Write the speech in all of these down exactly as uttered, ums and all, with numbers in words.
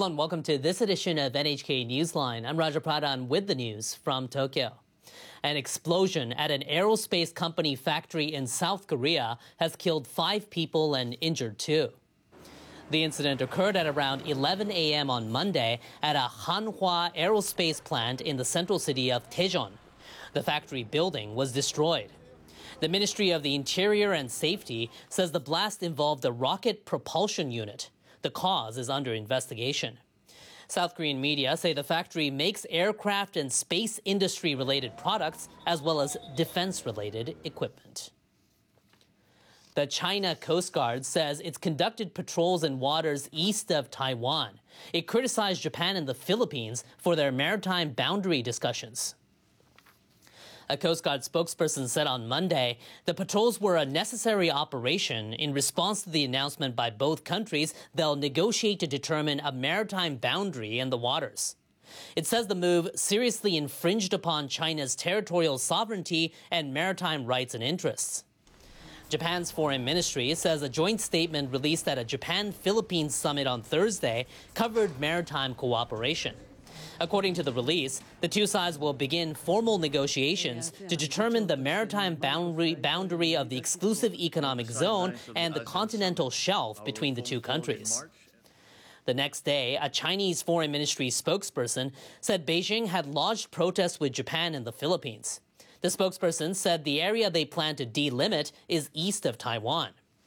Hello and welcome to this edition of N H K Newsline. I'm Raja Pradhan with the news from Tokyo. An explosion at an aerospace company factory in South Korea has killed five people and injured two. The incident occurred at around eleven a m on Monday at a Hanwha aerospace plant in the central city of Daejeon. The factory building was destroyed. The Ministry of the Interior and Safety says the blast involved a rocket propulsion unit. The cause is under investigation. South Korean media say the factory makes aircraft and space industry-related products as well as defense-related equipment. The China Coast Guard says it's conducted patrols in waters east of Taiwan. It criticized Japan and the Philippines for their maritime boundary discussions. A Coast Guard spokesperson said on Monday the patrols were a necessary operation in response to the announcement by both countries they'll negotiate to determine a maritime boundary in the waters. It says the move seriously infringed upon China's territorial sovereignty and maritime rights and interests. Japan's foreign ministry says a joint statement released at a Japan-Philippines summit on Thursday covered maritime cooperation. According to the release, the two sides will begin formal negotiations to determine the maritime boundary, boundary of the exclusive economic zone and the continental shelf between the two countries. The next day, a Chinese foreign ministry spokesperson said Beijing had lodged protests with Japan and the Philippines. The spokesperson said the area they plan to delimit is east of Taiwan.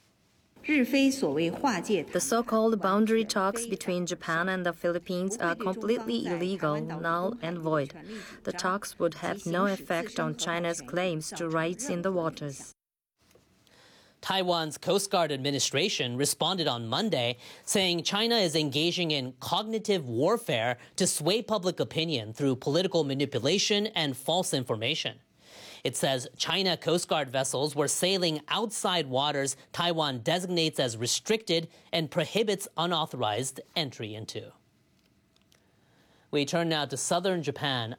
The so-called boundary talks between Japan and the Philippines are completely illegal, null and void. The talks would have no effect on China's claims to rights in the waters. Taiwan's Coast Guard administration responded on Monday, saying China is engaging in cognitive warfare to sway public opinion through political manipulation and false information. It says China Coast Guard vessels were sailing outside waters Taiwan designates as restricted and prohibits unauthorized entry into. We turn now to southern Japan.